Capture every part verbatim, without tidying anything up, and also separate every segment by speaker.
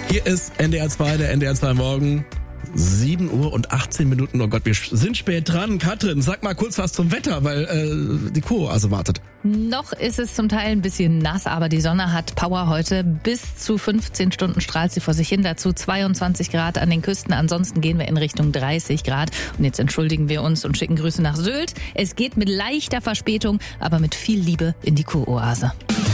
Speaker 1: Hier ist N D R zwei, der N D R zwei Morgen. sieben Uhr und achtzehn Minuten. Oh Gott, wir sind spät dran. Katrin, sag mal kurz was zum Wetter, weil äh, die Kuroase wartet.
Speaker 2: Noch ist es zum Teil ein bisschen nass, aber die Sonne hat Power heute. Bis zu fünfzehn Stunden strahlt sie vor sich hin. Dazu zweiundzwanzig Grad an den Küsten. Ansonsten gehen wir in Richtung dreißig Grad. Und jetzt entschuldigen wir uns und schicken Grüße nach Sylt. Es geht mit leichter Verspätung, aber mit viel Liebe in die Kuroase.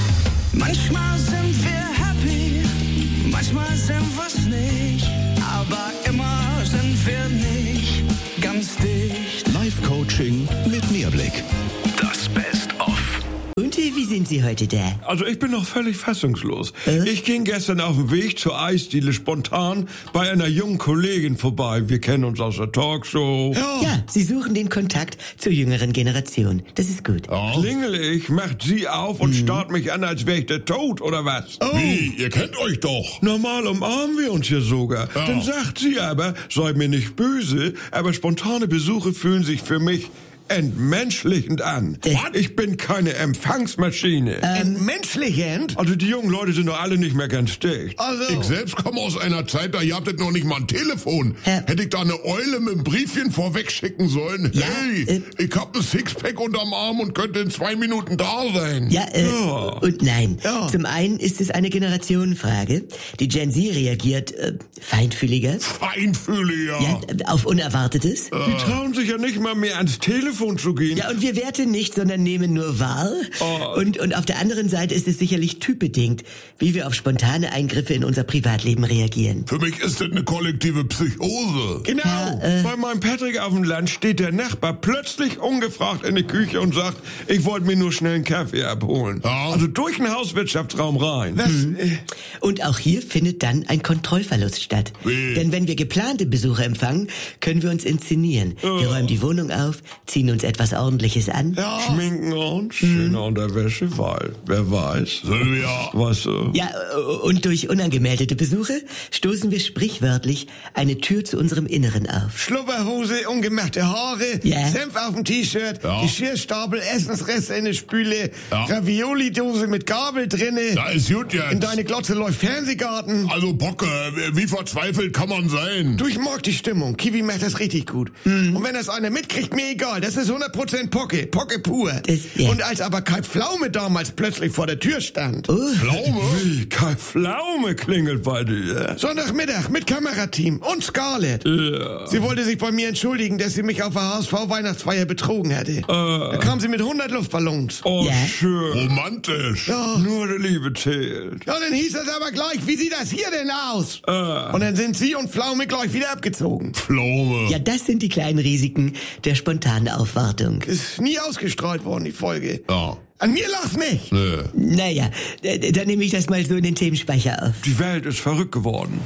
Speaker 3: Manchmal sind wir happy, manchmal sind wir's nicht, aber immer sind wir nicht ganz dicht.
Speaker 4: Live-Coaching mit Mehrblick.
Speaker 3: Das Best-of.
Speaker 5: Und wie sind Sie heute da?
Speaker 6: Also ich bin noch völlig fassungslos.
Speaker 5: Äh?
Speaker 6: Ich ging gestern auf dem Weg zur Eisdiele spontan bei einer jungen Kollegin vorbei. Wir kennen uns aus der Talkshow.
Speaker 5: Ja. ja, Sie suchen den Kontakt zur jüngeren Generation. Das ist gut.
Speaker 6: Oh. Klingel ich, macht sie auf und mhm. starrt mich an, als wäre ich der Tod, oder was?
Speaker 7: Oh. Wie? Ihr kennt euch doch.
Speaker 6: Normal umarmen wir uns hier sogar. Ja. Dann sagt sie aber, seid mir nicht böse, aber spontane Besuche fühlen sich für mich entmenschlichend an.
Speaker 5: Äh.
Speaker 6: Ich bin keine Empfangsmaschine.
Speaker 5: Ähm.
Speaker 6: Entmenschlichend? Also die jungen Leute sind doch alle nicht mehr ganz dicht.
Speaker 7: Also. Ich selbst komme aus einer Zeit, da ihr habtet noch nicht mal ein Telefon.
Speaker 5: Ja.
Speaker 7: Hätte ich da eine Eule mit einem Briefchen vorweg schicken sollen?
Speaker 5: Ja,
Speaker 7: hey,
Speaker 5: äh.
Speaker 7: ich hab ein Sixpack unterm Arm und könnte in zwei Minuten da sein.
Speaker 5: Ja, äh,
Speaker 6: Ja.
Speaker 5: und nein.
Speaker 6: Ja.
Speaker 5: Zum einen ist es eine Generationenfrage. Die Gen Z reagiert äh, feinfühliger.
Speaker 7: Feinfühliger.
Speaker 5: Ja, auf Unerwartetes.
Speaker 6: Die trauen sich ja nicht mal mehr ans Telefon zu gehen.
Speaker 5: Ja, und wir werten nicht, sondern nehmen nur wahr.
Speaker 6: Oh.
Speaker 5: Und, und auf der anderen Seite ist es sicherlich typbedingt, wie wir auf spontane Eingriffe in unser Privatleben reagieren.
Speaker 7: Für mich ist das eine kollektive Psychose.
Speaker 6: Genau.
Speaker 5: Ja, äh.
Speaker 6: Bei meinem Patrick auf dem Land steht der Nachbar plötzlich ungefragt in die Küche und sagt, ich wollte mir nur schnell einen Kaffee abholen.
Speaker 7: Ja.
Speaker 6: Also durch den Hauswirtschaftsraum rein. Was?
Speaker 5: Hm. Und auch hier findet dann ein Kontrollverlust statt.
Speaker 7: Wie?
Speaker 5: Denn wenn wir geplante Besucher empfangen, können wir uns inszenieren.
Speaker 6: Oh.
Speaker 5: Wir räumen die Wohnung auf, ziehen uns etwas Ordentliches an.
Speaker 6: Ja. Schminken uns, schöner Unterwäsche, weil, wer weiß.
Speaker 7: Sylvia.
Speaker 6: Was, äh,
Speaker 5: Ja, und durch unangemeldete Besuche stoßen wir sprichwörtlich eine Tür zu unserem Inneren auf.
Speaker 8: Schlupperhose, ungemachte Haare,
Speaker 5: Ja.
Speaker 8: Senf auf dem T-Shirt,
Speaker 7: Ja.
Speaker 8: Geschirrstapel, Essensreste in der Spüle,
Speaker 7: Ja.
Speaker 8: Ravioli-Dose mit Gabel drinne.
Speaker 7: Da ist gut jetzt.
Speaker 8: In deine Glotze läuft Fernsehgarten.
Speaker 7: Also Bocke, wie verzweifelt kann man sein?
Speaker 8: Du, ich mag die Stimmung. Kiwi macht das richtig gut.
Speaker 5: Mhm.
Speaker 8: Und wenn das einer mitkriegt, mir egal. Das ist hundert Prozent Pocke. Pocke pur.
Speaker 5: Das- ja.
Speaker 8: Und als aber Kai Pflaume damals plötzlich vor der Tür stand.
Speaker 5: Oh.
Speaker 7: Pflaume?
Speaker 6: wie, Kai Pflaume klingelt bei dir.
Speaker 8: Sonntagmittag mit Kamerateam und Scarlett.
Speaker 6: Ja.
Speaker 8: Sie wollte sich bei mir entschuldigen, dass sie mich auf der H S V-Weihnachtsfeier betrogen hätte. Da kam sie mit hundert Luftballons.
Speaker 6: Oh,
Speaker 5: Ja.
Speaker 6: schön.
Speaker 7: Romantisch.
Speaker 8: Ja.
Speaker 6: Nur die Liebe zählt.
Speaker 8: Ja, dann hieß es aber gleich, wie sieht das hier denn aus?
Speaker 6: Äh.
Speaker 8: Und dann sind sie und Pflaume gleich wieder abgezogen.
Speaker 7: Pflaume.
Speaker 5: Ja, das sind die kleinen Risiken der spontanen Aufwartung.
Speaker 8: Ist nie ausgestrahlt worden, die Folge.
Speaker 7: Ja.
Speaker 8: An mir lach's nicht.
Speaker 7: Nö.
Speaker 5: Naja, d- dann nehme ich das mal so in den Themenspeicher auf.
Speaker 6: Die Welt ist verrückt geworden.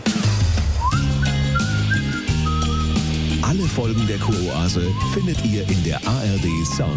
Speaker 4: Alle Folgen der Kuroase findet ihr in der A R D Sound